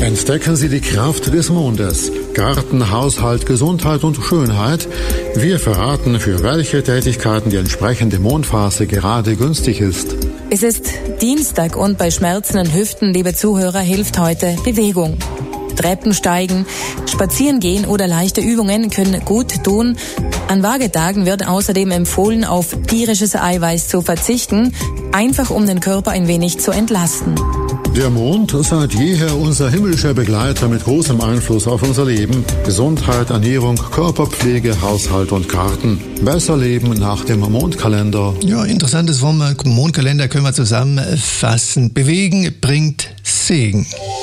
Entdecken Sie die Kraft des Mondes. Garten, Haushalt, Gesundheit und Schönheit. Wir verraten, für welche Tätigkeiten die entsprechende Mondphase gerade günstig ist. Es ist Dienstag und bei schmerzenden Hüften, liebe Zuhörer, hilft heute Bewegung. Treppen steigen, spazieren gehen oder leichte Übungen können gut tun. An Waagetagen wird außerdem empfohlen, auf tierisches Eiweiß zu verzichten, einfach um den Körper ein wenig zu entlasten. Der Mond, seit jeher unser himmlischer Begleiter mit großem Einfluss auf unser Leben. Gesundheit, Ernährung, Körperpflege, Haushalt und Garten. Besser leben nach dem Mondkalender. Ja, interessantes vom Mondkalender können wir zusammenfassen. Bewegen bringt Segen.